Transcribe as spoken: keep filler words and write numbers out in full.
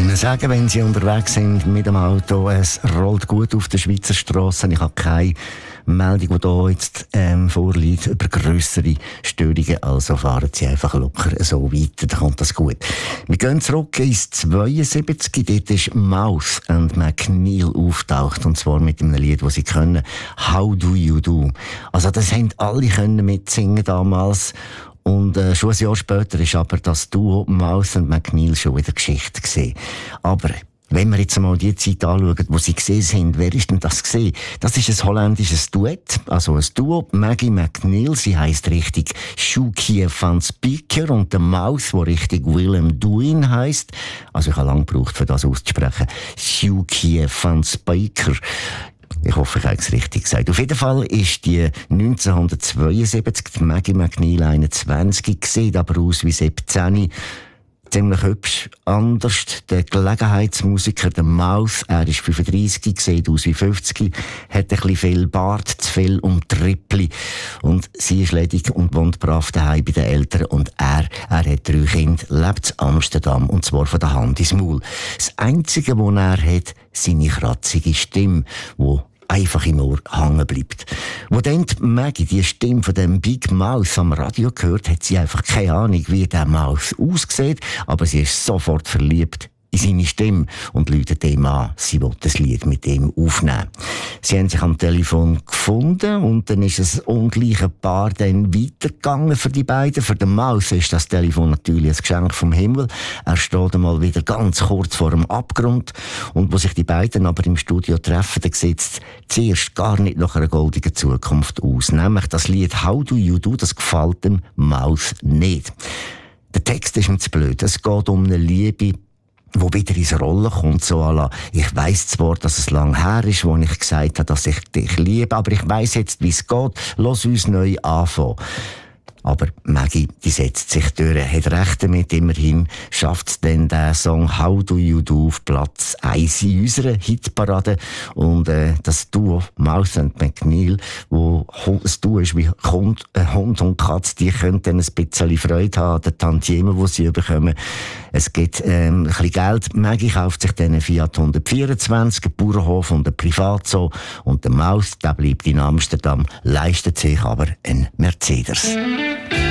Ihnen sagen, wenn Sie unterwegs sind mit dem Auto, es rollt gut auf der Schweizer Strasse. Ich habe keine Meldung, die hier jetzt ähm, vorliegt, über grössere Störungen. Also fahren Sie einfach locker so weiter, dann kommt das gut. Wir gehen zurück ins zweiundsiebzig. Dort ist Mouth and McNeil auftaucht, und zwar mit einem Lied, das Sie können. How Do You Do? Also das haben alle können mitsingen damals. Und äh, schon ein Jahr später ist aber das Duo Mouth and McNeil schon wieder Geschichte gewesen. Aber wenn wir jetzt mal die Zeit anschauen, wo sie gesehen sind, wer ist denn das gesehen? Das ist ein holländisches Duett, also ein Duo. Maggie McNeil, sie heisst richtig Sjoukje van Spieker, und der Mouth, der richtig Willem Duin heisst. Also ich habe lange gebraucht, für das auszusprechen. Sjoukje van Spieker. Ich hoffe, ich habe es richtig gesagt. Auf jeden Fall ist die neunzehnhundertzweiundsiebzig die Maggie McNeil einundzwanzig, sieht aber aus wie siebzehn. Ziemlich hübsch. Anders der Gelegenheitsmusiker, der Mouth, er ist fünfunddreissig, sieht aus wie fünfzig, hat ein bisschen viel Bart, zu viel und Trippli. Und sie ist ledig und wohnt brav daheim bei den Eltern. Und er, er hat drei Kinder, lebt in Amsterdam, und zwar von der Hand ins Maul. Das Einzige, was er hat, seine kratzige Stimme, die einfach im Ohr hängen bleibt. Wo dann die Maggie die Stimme von dem Big Mouth am Radio gehört, hat sie einfach keine Ahnung, wie der Mouth aussieht, aber sie ist sofort verliebt in seine Stimme und läutet ihm an, sie will das Lied mit ihm aufnehmen. Sie haben sich am Telefon gefunden, und dann ist das ungleiche Paar dann weitergegangen für die beiden. Für den Mouth ist das Telefon natürlich ein Geschenk vom Himmel. Er steht einmal wieder ganz kurz vor dem Abgrund, und wo sich die beiden aber im Studio treffen, dann sieht es zuerst gar nicht nach einer goldenen Zukunft aus. Nämlich das Lied How Do You Do, das gefällt dem Mouth nicht. Der Text ist ihm zu blöd. Es geht um eine Liebe, wo wieder ins Rollen kommt, so à la, ich weiss zwar, dass es lang her ist, wo ich gesagt habe, dass ich dich liebe, aber ich weiss jetzt, wie es geht, lass uns neu anfangen. Aber Maggie, die setzt sich durch, hat recht damit, immerhin schafft es dann den Song How Do You Do auf Platz eins in unserer Hitparade. Und äh, das Duo Mouth and McNeil, wo das Duo ist wie Hund, äh, Hund und Katz, die können dann ein bisschen Freude haben an den Tantiemen, die sie bekommen. Es gibt ähm, ein bisschen Geld. Maggie kauft sich dann einen Fiat hundertvierundzwanzig, einen Bauernhof und ein Privatzoo. Und der Mouth, der bleibt in Amsterdam, leistet sich aber einen Mercedes.